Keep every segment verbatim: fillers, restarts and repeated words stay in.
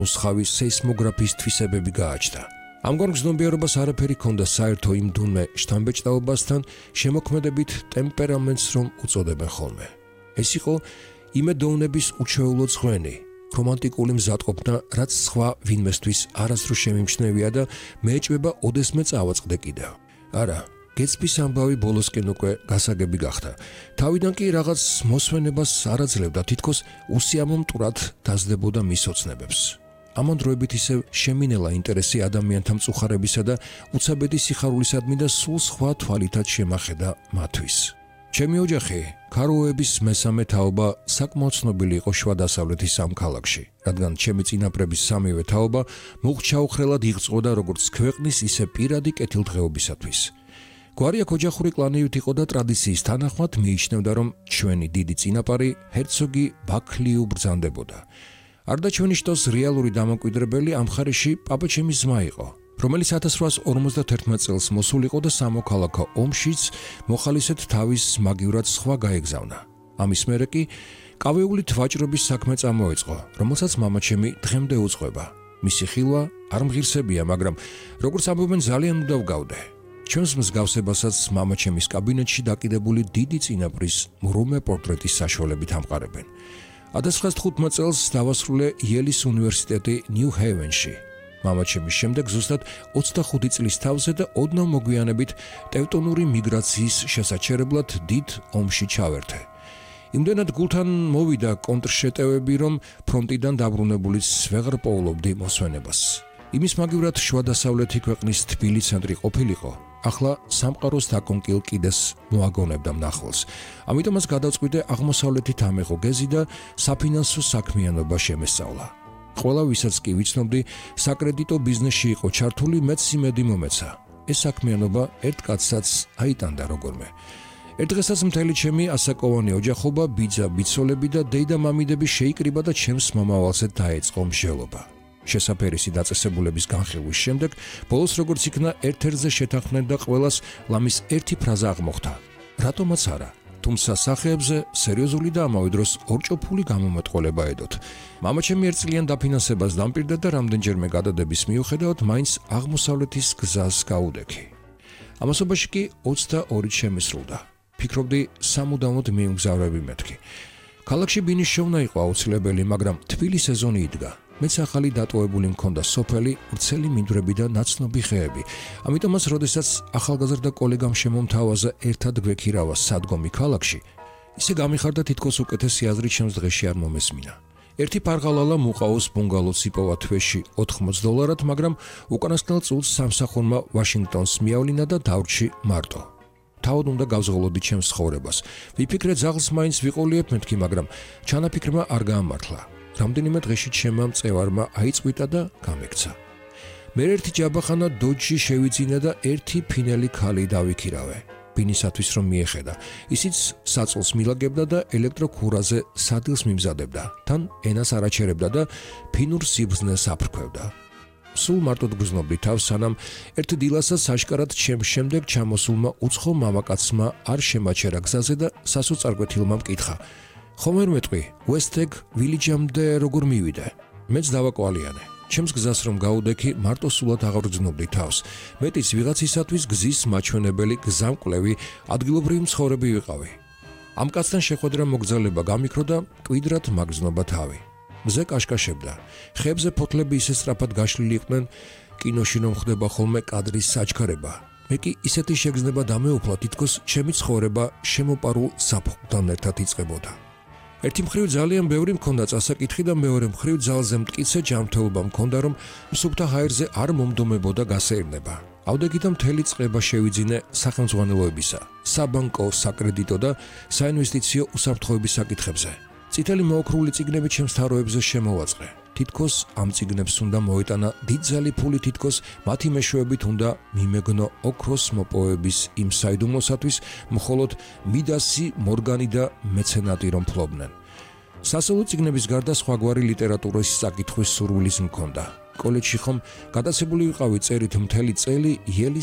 უსხავის სეისმოგრაფის თვისებები გააჩნდა. ამგვარ გრძნობიერებას არაფერი ჰქონდა საერთო იმ დუნმე შთამბეჭდაობასთან, შემოქმედებით ტემპერამენტს რომ უწოდებენ ხოლმე. ეს იყო იმედოვნების უჩვეულო ცხენი, რომანტიკული მზადყოფნა, რაც სხვა ვინმესთვის არასდროს შემიმჩნევია და მეეჭვება ოდესმე წავაწყდე კიდევ. არა, გეცბის ამბავი ბოლოსკენ უკვე გასაგები გახდა. თავიდან კი რაღაც მოსვენებას არ აძლევდა, თითქოს უსიამო მტვრად დაძლებოდა მის ოცნებებს. ამან დროებით ისევ შემინელა ინტერესი ადამიანთა მწუხარებისა და უცაბედი სიხარულისადმი და სულ სხვა თვალითაც შემახედა მათთვის. ჩემი ოჯახი, ქაროების მესამე თაობა საკმაოდ ცნობილი იყო შუა დასავლეთის ამ ქალაქში, რადგან ჩემი წინაპრების სამივე თაობა მუხჩაუხრელად იღვწოდა როგორც ქვეყნის, ისე პირადი კეთილდღეობისათვის. გვარი აქ ოჯახური კლანივით იყო და ტრადიციის თანახმად მიიჩნევდა, რომ ჩვენი დიდი წინაპარი ჰერცოგი ბაქლიუ ბრძანდებოდა. არ და ჩვენი შტოს რეალური დამოუკიდებელი ამ მხარეში პაპაჩემის ძმა იყო, რომელიც ათას რვაას ორმოცდათერთმეტ წელს მოსულიყო და სამოქალაქო ომშიც მოხალისედ თავის მაგივრად სხვა გაეგზავნა. ამის მერე კი კავეულით ვაჭრობის საქმე წამოეწყო, რომელსაც მამაჩემი დღემდე უძღვება. მისი ხილვა არ მღირსებია, მაგრამ როგორც ამბობენ, ძალიან უნდა ვგავდე. ჩვენს მსგავსებასაც მამაჩემის კაბინეტში დაკიდებული დიდი წინაპრის მრუმე პორტრეტის საშუალებით ამყარებენ. ათას ცხრაას თხუთმეტ წელს დავასრულე იელის უნივერსიტეტი ნიუ-ჰეივენში. მამაჩემის შემდეგ ზუსტად ოცდახუთი წლის თავზე და ოდნავ მოგვიანებით ტევტონური მიგრაციის შესაჩერებლად დიდ ომში ჩავერთე. იმდენად გულთან მოვიდა კონტრშეტევები, რომ ფრონტიდან დაბრუნებულიც ვეღარ პოულობდი მოსვენებას. იმის მაგივრად შუა დასავლეთი ქვეყნის თბილი ცენტრი ყოფილიყო, ახლა სამყაროს დაკონკილ კიდეს მოაგონებდა მნახველს. ამიტომაც გადავწყვიტე აღმოსავლეთით ამეღო გეზი და საფინანსო საქმიანობა შემესწავლა. ყველა ვისაც კი ვიცნობდი, საკრედიტო ბიზნესში იყო ჩართული, მეც იმედი მომეცა. ეს საქმიანობა ერთ კაცსაც აიტანდა როგორმე. ერთ დღესაც მთელი ჩემი ასაკოვანი ოჯახობა, ბიძა, ბიცოლები და დეიდა-მამიდები შეიკრიბა და ჩემს მომავალზე დაეწყო მსჯელობა. შესაფერისი დაწესებულების განხილვის შემდეგ, ბოლოს როგორც იქნა ერთ-ერთზე შეთანხმდნენ და ყველას ლამის ერთი ფრაზა აღმოხდა. რატომაც არა, თუმცა სახეებზე სერიოზული და ამავე დროს ორჭოფული გამომეტყველება ედოთ. მამაჩემი ერთწლიან დაფინანსებას დამპირდა და რამდენჯერმე გადადების მიუხედავად მაინც აღმოსავლეთის გზას გაუდექი. ამასობაში კი ოცდაორი შემისრულდა. ფიქრობდი, სამუდამოდ მიუმგზავრები მეთქი. ქალაქში ბინის შოვნა იყო აუცილებელი, მაგრამ თბილი სეზონი იდგა. მეც ახალი დატოვებული მქონდა სოფელი, ვრცელი მინდვრები და ნაცნობი ხეები. ამიტომაც, როდესაც ახალგაზრდა კოლეგამ შემომთავაზა ერთად გვექირავა სადგომი ქალაქში, ისე გამიხარდა თითქოს უკეთესი აზრი ჩემს დღეში არ მომესმინა. ერთი პარღალალა მუყაოს ბუნგალოს იპოვა თვეში ოთხმოც დოლარად, მაგრამ უკანასკნელ წუთს სამსახურმა ვაშინგტონს მიავლინა და დავრჩი მარტო. თავად უნდა გავზღოლოდი ჩემს ცხოვრებას. ვიფიქრე, ძაღლს მაინც ვიყოლიებ მეთქი, მაგრამ ჩანაფიქრმა არ გაამართლა. რამდენიმე დღეში ჩემმა მწევარმა აიწყვიტა და გამექცა. მე ერთი ჯაბახანა დოჯში შევიძინა და ერთი ფინელი ქალი დავიქირავე. ბინისათვის რომ მიეხედა. ისიც საწოლს მილაგებდა და ელექტროქურაზე სადილს მიმზადებდა. თან ენას არაჩერებდა და ფინურ სიბრძნეს აფრქვევდა. სულ მარტოდ გრძნობდი თავს, სანამ ერთ დილასაც აშკარად ჩემს შემდეგ ჩამოსულმა უცხო მამაკაცმა არ შემაჩერა გზაზე და სასოწარკვეთილმა მკითხა: ხომ ვერ მეტყვი, უესტეგ ვილიჯამდე როგორ მივიდე? მეც დავაკვალიანე. ჩემს გზას რომ გაუდექი, მარტო სულად აღარ გრძნობდი თავს. მეტიც ვიღაცისათვის გზის მაჩვენებელი, გზამკვლევი, ადგილობრივი მცხოვრები ვიყავი. ამ კაცთან შეხვედრა მოგზაურობა გამიქრო და კვიდრად მაგზნობა თავი. მზე კაშკაშებდა. ხეებზე ფოთლები ისე სწრაფად გაშლილი იყვნენ, კინოში რომ ხდება ხოლმე კადრის საჩქარება. მე კი ისეთი შეგრძნება დამეუფლა, თითქოს ჩემი ცხოვრება შემოპარულ საფრთხთან ერთად იწყებოდა. ერთი მხრივ ძალიან ბევრი მქონდა წასაკითხი და მეორე მხრივ ძალზე მტკიცე ჯანმრთელობა მქონდა, რომ მსუბთა ჰაერზე არ მომდომებოდა გასეირნება. ავდეგი და მთელი წყება შევიძინე სახელმძღვანელოებისა, საბანკო, საკრედიტო და საინვესტიციო უსაფრთხოების საკითხებზე. წითელი მოოქრული წიგნები ჩემს თაროებზე შემოვაწყე. თითქოს ამ წიგნებს უნდა მოეტანა დიდძალი ფული, თითქოს მათი მეშვეობით უნდა მიმეგნო ოქროს მოპოვების იმ საიდუმლოსათვის, მხოლოდ მიდასი, მორგანი და მეცენატი რომ ფლობდნენ. სასწავლო წიგნების გარდა სხვაგვარი ლიტერატურის საკითხვის სურვილის მქონდა. კოლეჯში ხომ გადაცებული ვიყავი წერით მთელი წელი იელის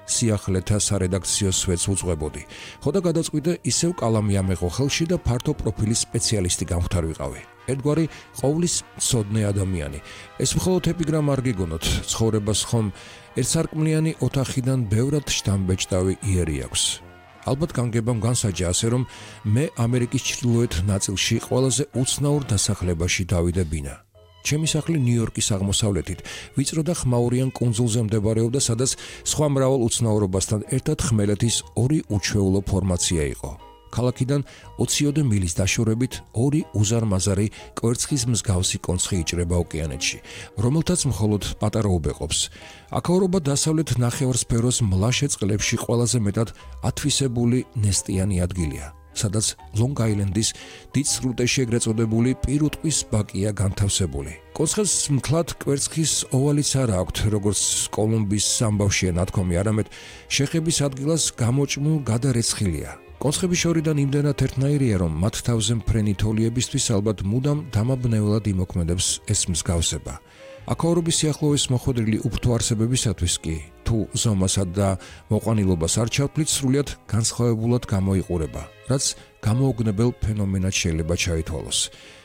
სიახლეთა სარედაქციო სვეტს უძღვებოდი. ხოდა გადაწყვიტე ისევ კალამი ამეღო ხელში და ფართო პროფილის სპეციალისტი გამختار ვიყავი. ერთგვარი ყოვლის მცოდნე ადამიანი. ეს მხოლოდ ეპიგრამა არ გიგონოთ, ცხოვრებას ხომ ერთსარკმლიანი ოთახიდან ბევრად შთამბეჭდავი იერი აქვს. ალბათ განგებამ განსაჯა ასე, რომ მე ამერიკის ჩრდილოეთ ნაწილში ყველაზე უცნაურ დასახლებაში დავიდე ბინა. ჩემი სახლი ნიუ-იორკის აღმოსავლეთით, ვიწრო და ხმაურიან კუნძულზე მდებარეობდა, სადაც სხვა მრავალ უცნაურობასთან ერთად ხმელეთის ორი უჩვეულო ფორმაცია იყო. ქალაქიდან ოციოდე მილის დაშორებით ორი უზარმაზარი კვერცხის მსგავსი კონცხი იჭრება ოკეანეთში, რომელთაც მხოლოდ პატარა უბეყოფს. აქაურობა დასავლეთ ნახევარსფეროს მლაშე წყლებში ყველაზე მეტად ათვისებული ნესტიანი ადგილია, სადაც ლონგ-აილენდის დიდ სრუტეში ეგრეთ წოდებული პირუტყვის ბაკია განთავსებული. კონცხეს მკლად კვერცხის ოვალიც არ აქვთ, როგორც კოლუმბის ამბავშია ნათქვამი, არამედ შეხების ადგილას გამოჭმულ გადარეცხილია. კონცხების შორიდან იმდენად ერთნაირია, რომ მათ თავზე მფრენი თოლიებისთვის ალბათ მუდამ დამაბნევლად იმოქმედებს ეს მსგავსება. აქაურობის სიახლოვეს მოხვედრილი უფრთო არსებებისათვის კი, თუ ზომასა და მოყვანილობას არ ჩავთვლით, სრულიად განსხვავებულად გამოიყურება, რაც გამოუგნებელ ფენომენად შეიძლება ჩაითვალოს.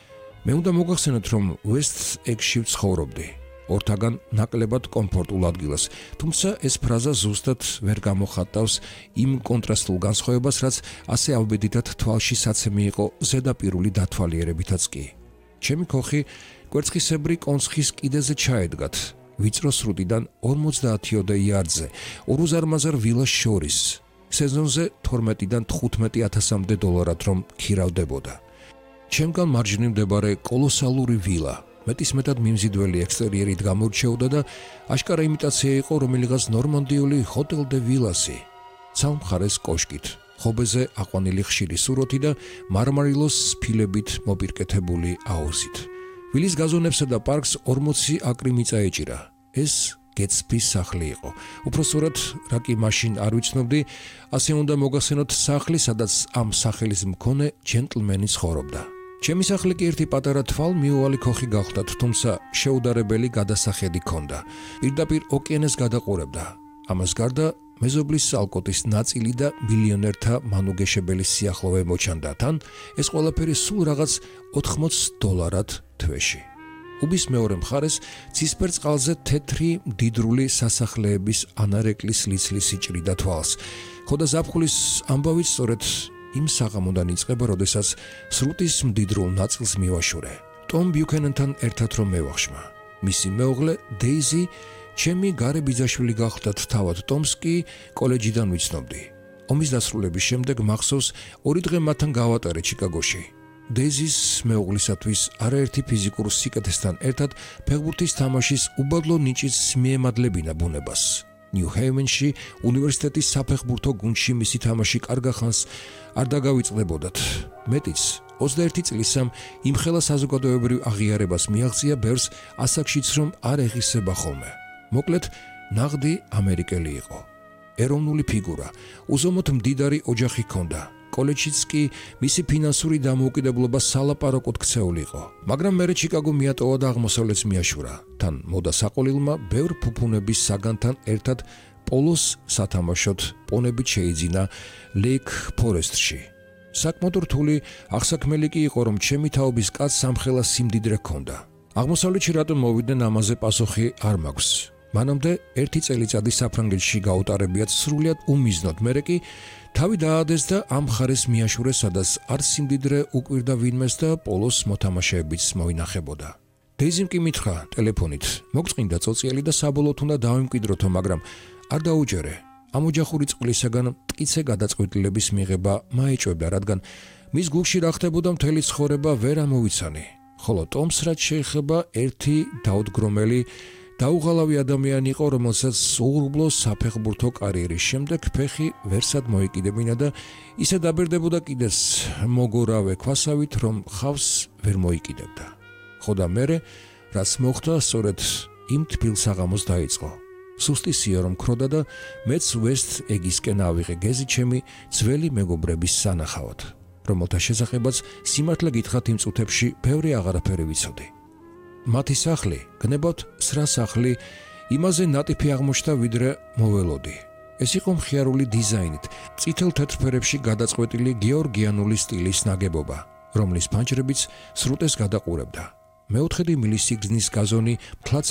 მე უნდა მოგახსენოთ, რომ West Egg-ში ვცხოვრობდი, ორთაგან ნაკლებად კომფორტულ ადგილას, თუმცა ეს ფრაზა ზუსტად ვერ გამოხატავს იმ კონტრასტულ განსხვავებას, რაც ასე ალბედითად თვალში საცემი იყო ზედაპირული დათვალიერებითაც კი. ჩემი ქოხი კვერცხისებრი კონცხის კიდეზე ჩაედგათ, ვიწრო სრუტიდან ორმოცდაათიოდე იარდზე, ორ უზარმაზარ ვილას შორის, სეზონზე თორმეტიდან თხუთმეტი ათასამდე დოლარად რომ ქირავდებოდა. ჩემგან მარჯვნივ მდებარე კოლოსალური ვილა მეტისმეტად მიმზიდველი ექსტერიერით გამორჩეოდა და აშკარა იმიტაცია იყო რომელიღაც ნორმანდიული ჰოტელ დე ვილასი, ცალმხარეს კოშკით, ხობეზე აყვანილი ხშირი სუროთი და მარმარილოს ფილებით მოპირკეთებული აუზით. ვილის გაზონებსა და პარკს ორმოცი აკრი მიწა ეჭირა. ეს გეტსბის სახლი იყო. უпроსტად, რა კი მაშინ არ ვიცნობდი, ასე უნდა მოგახსენოთ სახლი, სადაც ამ სახელის მქონე ჯენტლმენი ცხოვრობდა. ჩემი სახლი კი ერთი პატარა თვალმიუვალი ქოხი გახლდათ, თუმცა შეუდარებელი გადასახედი ჰქონდა. პირდაპირ ოკეანეს გადაყურებდა. ამას გარდა მეზობლის ალკოტის ნაწილი და მილიონერთა მანუგეშებელი სიახლოვე მოჩანდა, თან ეს ყველაფერი სულ რაღაც ოთხმოც დოლარად თვეში. უბის მეორე მხარეს ცისფერ წყალზე თეთრი მდიდრული სასახლეების ანარეკლის ლიცლის იჭრიდა თვალს. ხოდა ზაფხულის ამბავით სწორედ იმ საღამოდან იწყება, როდესაც სრუტის მდიდრულ ნაწილს მივაშურე. ტომ ბიუქენენთან ერთად რომ მევახშმა. მისი მეუღლე დეიზი ჩემი გარე ბიძაშვილი გახლდათ, თავად ტომს კი კოლეჯიდან ვიცნობდი. ომის დასრულების შემდეგ მახსოვს ორი დღე მათთან გავატარე ჩიკაგოში. დეიზის მეუღლისათვის არაერთი ფიზიკურ სიკეთესთან ერთად ფეხბურთის თამაშის უბადლო ნიჭიც მიემადლებინა ბუნებას. ნიუ-ჰეივენში უნივერსიტეტის საფეხბურთო გუნდში მისი თამაში კარგახანს არ დაგავიწყდებოდათ. მეტიც, ოცდაერთი წლისამ იმხელა საზოგადოებრივ აღიარებას მიაღწია ბევრს ასაკშიც რომ არ ეღისება ხოლმე. მოკლედ, ნაღდი ამერიკელი იყო. ეროვნული ფიგურა, უზომოდ მდიდარი ოჯახი ჰქონდა. კოლეჯშიც კი მისი ფინანსური დამოუკიდებლობა სალაპარაკოდ ქცეული იყო. მაგრამ მერე ჩიკაგო მიატოვა და აღმოსავლეთს მიაშურა. თან მოდა საყოლილმა ბევრ ფუფუნების საგანთან ერთად პოლოს სათამაშოდ პონებით შეიძინა ლეიქ ფორესტში. საკმაოდ რთული აღსაქმელი კი იყო, რომ ჩემი თაობის კაცს სამხელა სიმდიდრე ჰქონდა. აღმოსავლეთში რატომ მოვიდნენ, ამაზე პასუხი არ მაქვს. მანამდე ერთი წელიწადი საფრანგეთში გაუტარებიათ სრულიად უმიზნოდ, მერე კი თავი დაადეს და ამ მხარეს მიაშურეს, სადაც არ სიმდიდრე უკვირდა ვინმეს და პოლოს მოთამაშეებიც მოინახებოდა. დეიზიმ კი მითხრა ტელეფონით, მოგწყინდა წოციელი და საბოლოოდ უნდა დავიმკვიდროთო, მაგრამ არ დაუჯერე. ამ ოჯახური წყვლისაგან მტკიცე გადაწყვეტილების მიღება მაეჭვებდა, რადგან მის გულში რა ხდებოდა მთელი ცხოვრება ვერ ამოვიცანი. ხოლო ტომს რაც შეეხება, ერთი დაუდგრომელი დაუღალავი ადამიანი იყო, რომელსაც უღრუბლო საფეხბურთო კარიერის შემდეგ ფეხი ვერსად მოიკიდებინა და ისე დაბერდებოდა კიდეს მოგორავე ქვასავით, რომ ხავს ვერ მოიკიდებდა. ხოდა მერე, რაც მოხდა, სწორედ იმ თბილ საღამოს დაიწყო. სუსტი სიარო მქროდა და მეც West Egg-ისკენ ავიღე გეზი ჩემი ძველი მეგობრების სანახავად, რომელთა შესახებაც სიმართლე გითხრათ იმ წუთებში ბევრი აღარაფერი ვიცოდი. მათი სახლი, გნებავთ სრა სახლი, იმაზე ნატიფი აღმოჩნდა, ვიდრე მოველოდი. ეს იყო მხიარული დიზაინით, წითელ თეთრ ფერებში გადაწყვეტილი გეორგიანული სტილის ნაგებობა, რომლის ფანჯრებიც სრუტეს გადაყურებდა. მეოთხედი მილის სიგრძნის გაზონი მთლად